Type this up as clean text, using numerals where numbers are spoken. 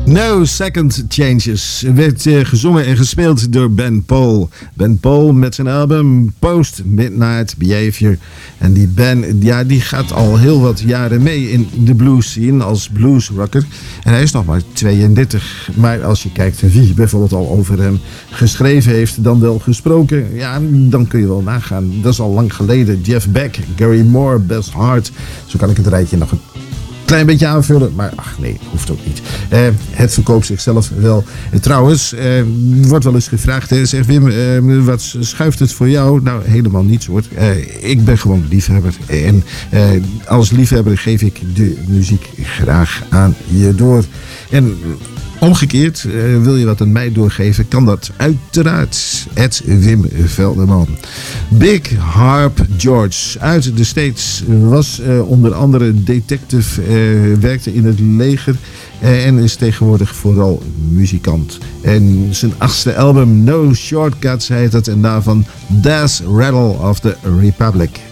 No Second Changes werd gezongen en gespeeld door Ben Paul. Ben Paul met zijn album Post Midnight Behavior. En die Ben, ja, die gaat al heel wat jaren mee in de blues scene als bluesrocker. En hij is nog maar 32. Maar als je kijkt wie bijvoorbeeld al over hem geschreven heeft, dan wel gesproken, ja, dan kun je wel nagaan. Dat is al lang geleden. Jeff Beck, Gary Moore, Bess Hart. Zo kan ik het rijtje nog een klein beetje aanvullen, maar ach nee, hoeft ook niet. Het verkoopt zichzelf wel. Trouwens, wordt wel eens gevraagd, zeg Wim, wat schuift het voor jou? Nou, helemaal niets hoor. Ik ben gewoon liefhebber. En als liefhebber geef ik de muziek graag aan je door. En omgekeerd, wil je wat aan mij doorgeven, kan dat uiteraard. Wim Velderman. Big Harp George uit de States was onder andere detective, werkte in het leger en is tegenwoordig vooral muzikant. En zijn 8e album No Shortcuts heet het en daarvan Das Rattle of the Republic.